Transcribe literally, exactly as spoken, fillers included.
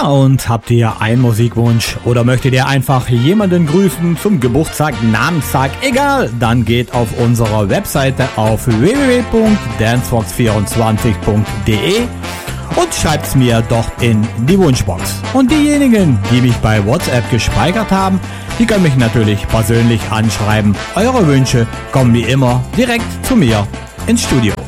Ja, und habt ihr einen Musikwunsch oder möchtet ihr einfach jemanden grüßen zum Geburtstag, Namenstag, egal, dann geht auf unserer Webseite auf w w w punkt dancevox vierundzwanzig punkt de und schreibt's mir dort in die Wunschbox. Und diejenigen, die mich bei WhatsApp gespeichert haben, die können mich natürlich persönlich anschreiben. Eure Wünsche kommen wie immer direkt zu mir ins Studio.